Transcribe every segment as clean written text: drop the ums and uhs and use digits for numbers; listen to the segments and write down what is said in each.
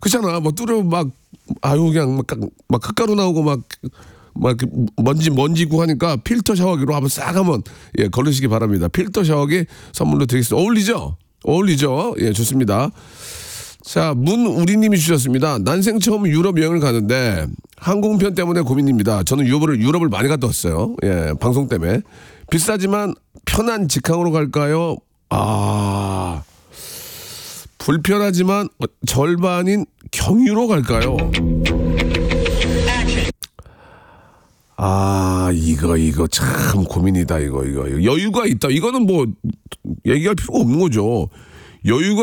그렇잖아. 뭐 뚫으면 막 아유 그냥 막 흙가루 나오고 막 이렇게 먼지 있고 하니까 필터 샤워기로 한번 싹 한번 예 걸으시기 바랍니다. 필터 샤워기 선물로 드리겠습니다. 어울리죠? 예, 좋습니다. 자, 문우리님이 주셨습니다. 난생 처음 유럽 여행을 가는데 항공편 때문에 고민입니다. 저는 유럽을 많이 갔다 왔어요. 예, 방송 때문에. 비싸지만 편한 직항으로 갈까요? 불편하지만 절반인 경유로 갈까요? 이거 참 고민이다, 이거. 여유가 있다. 이거는 뭐, 얘기할 필요가 없는 거죠. 여유가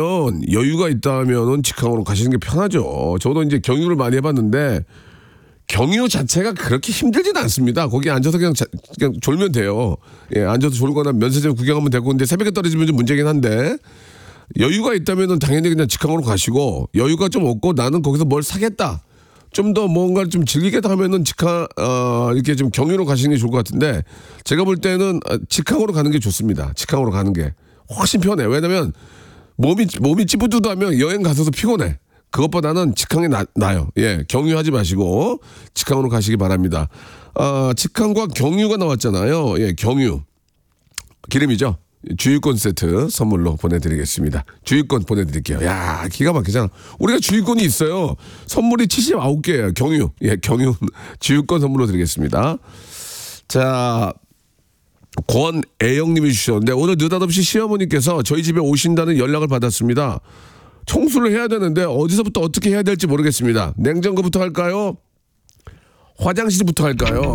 있다면은 직항으로 가시는 게 편하죠. 저도 이제 경유를 많이 해봤는데, 경유 자체가 그렇게 힘들진 않습니다. 거기 앉아서 그냥 졸면 돼요. 예, 앉아서 졸거나 면세점 구경하면 되고, 근데 새벽에 떨어지면 좀 문제긴 한데, 여유가 있다면은 당연히 그냥 직항으로 가시고, 여유가 좀 없고 나는 거기서 뭘 사겠다. 좀 더 뭔가를 좀 즐기겠다 하면은 이렇게 좀 경유로 가시는 게 좋을 것 같은데, 제가 볼 때는 직항으로 가는 게 좋습니다. 직항으로 가는 게 훨씬 편해. 왜냐면 몸이 찌뿌두두하면 여행 가서도 피곤해. 그것보다는 직항이 나요. 예, 경유하지 마시고 직항으로 가시기 바랍니다. 직항과 경유가 나왔잖아요. 예, 경유 기름이죠. 주유권 세트 선물로 보내드리겠습니다. 주유권 보내드릴게요. 야, 기가 막히잖아. 우리가 주유권이 있어요. 선물이 79개예요. 경유. 예, 경유 주유권 선물로 드리겠습니다. 자, 권애영님이 주셨는데 오늘 느닷없이 시어머니께서 저희 집에 오신다는 연락을 받았습니다. 청소를 해야 되는데 어디서부터 어떻게 해야 될지 모르겠습니다. 냉장고부터 할까요? 화장실부터 할까요?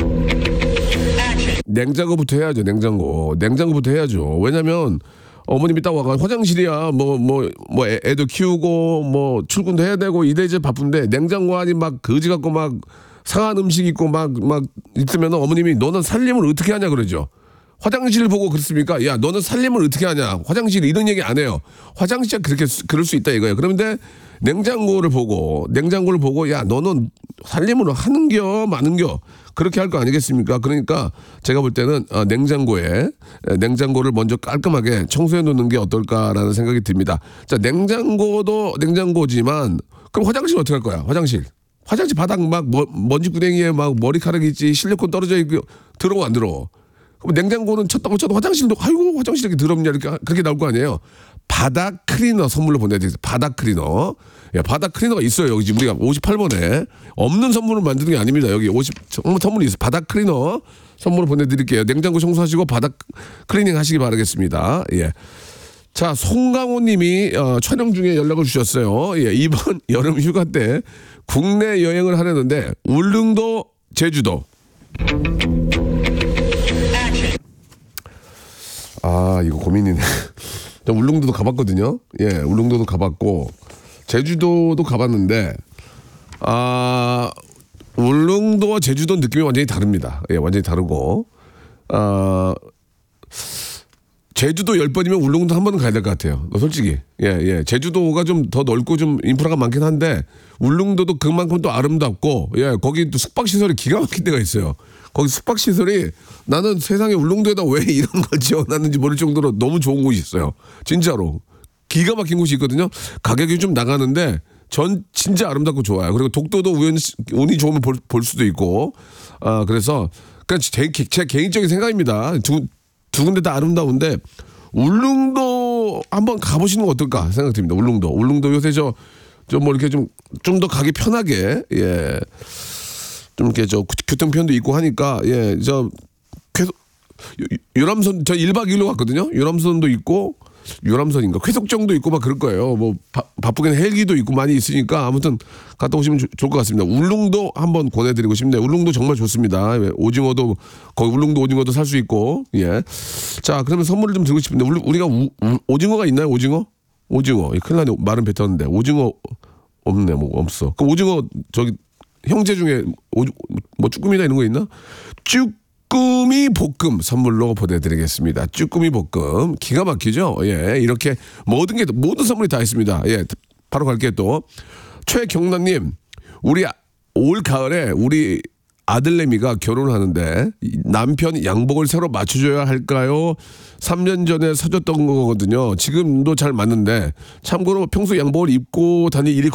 냉장고부터 해야죠. 냉장고부터 해야죠. 왜냐면 어머님이 딱 와가 화장실이야 애도 키우고 뭐 출근도 해야 되고 이래저래 바쁜데 냉장고 안이 막 거지 같고 막 상한 음식 있고 막 있으면 어머님이 너는 살림을 어떻게 하냐 그러죠. 화장실을 보고 그렇습니까? 야, 너는 살림을 어떻게 하냐? 화장실 이런 얘기 안 해요. 화장실 그럴 수 있다 이거예요. 그런데 냉장고를 보고 야, 너는 살림으로 하는겨 마는겨 그렇게 할 거 아니겠습니까? 그러니까 제가 볼 때는 냉장고를 먼저 깔끔하게 청소해 놓는 게 어떨까라는 생각이 듭니다. 자, 냉장고도 냉장고지만 그럼 화장실 어떻게 할 거야? 화장실 바닥 막 먼지 구덩이에 막 머리카락이 있지 실리콘 떨어져 있고 들어오 안 들어오? 그럼 냉장고는 쳤다고 쳐도 화장실도 아이고 화장실 이렇게 더럽냐 이렇게 그렇게 나올 거 아니에요. 바닥 클리너 선물로 보내드리겠습니다. 바닥 클리너. 예, 바닥 클리너가 있어요. 여기 지금 우리가 58번에 없는 선물을 만드는 게 아닙니다. 여기 선물이 있어요. 바닥 클리너 선물로 보내드릴게요. 냉장고 청소하시고 바닥 클리닝 하시기 바라겠습니다. 예. 자, 송강호님이 촬영 중에 연락을 주셨어요. 예, 이번 여름 휴가 때 국내 여행을 하려는데 울릉도, 제주도. 이거 고민이네. 저 울릉도도 가봤거든요. 예, 울릉도도 가봤고 제주도도 가봤는데 울릉도와 제주도 느낌이 완전히 다릅니다. 예, 완전히 다르고 제주도 10번이면 울릉도 한 번은 가야 될 것 같아요. 솔직히. 예. 제주도가 좀 더 넓고 좀 인프라가 많긴 한데 울릉도도 그만큼 또 아름답고 예, 거기 또 숙박시설이 기가 막힌 데가 있어요. 거기 숙박시설이 나는 세상에 울릉도에다 왜 이런 걸 지어놨는지 모를 정도로 너무 좋은 곳이 있어요. 진짜로. 기가 막힌 곳이 있거든요. 가격이 좀 나가는데 전 진짜 아름답고 좋아요. 그리고 독도도 운이 좋으면 볼 수도 있고. 그래서 그냥 제 개인적인 생각입니다. 두 군데 다 아름다운데 울릉도 한번 가보시는 거 어떨까 생각됩니다. 울릉도 요새 좀 뭐 이렇게 좀 더 가기 편하게 예. 좀 이렇게 교통편도 있고 하니까 예, 유람선 저 1박 2일로 갔거든요. 유람선도 있고 유람선인가 쾌속정도 있고 막 그럴 거예요. 뭐 바쁘게는 헬기도 있고 많이 있으니까 아무튼 갔다 오시면 좋을 것 같습니다. 울릉도 한번 권해드리고 싶네요. 울릉도 정말 좋습니다. 오징어도 거기 울릉도 오징어도 살 수 있고 예. 자, 그러면 선물을 좀 드리고 싶은데 우리가 오징어가 있나요? 오징어? 큰일 나네. 말은 뱉었는데 오징어 없네. 뭐 없어. 그 오징어 저기 형제 중에 뭐 쭈꾸미나 이런 거 있나? 쭈꾸미 볶음 선물로 보내드리겠습니다. 쭈꾸미 볶음 기가 막히죠? 예, 이렇게 모든 선물이 다 있습니다. 예, 바로 갈게요 또. 최경란님, 우리 올 가을에 우리 아들내미가 결혼을 하는데 남편 양복을 새로 맞춰줘야 할까요? 3년 전에 사줬던 거거든요. 지금도 잘 맞는데 참고로 평소 양복을 입고 다닐 일이